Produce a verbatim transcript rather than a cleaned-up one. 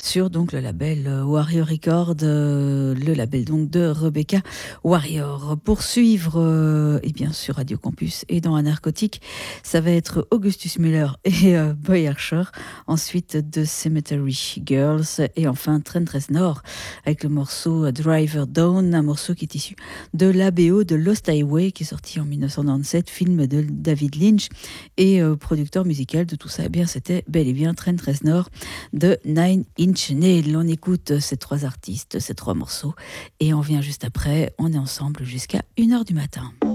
sur donc le label euh, Warrior Records, euh, le label donc de Rebecca Warrior. Pour suivre, euh, et bien sur Radio Campus et dans un narcotique, ça va être Augustus Müller et euh, Boy Archer, ensuite The Cemetery Girls et enfin Trent Reznor avec le morceau Driver Down, un morceau qui est issu de l'A B O de Lost Highway qui est sorti en dix-neuf cent quatre-vingt-dix-sept, film de David Lynch, et euh, producteur musical de tout ça, eh bien c'était bel et bien Trent Reznor de Nine Inch Nails. On écoute ces trois artistes, ces trois morceaux et on vient juste après, on est ensemble jusqu'à une heure du matin.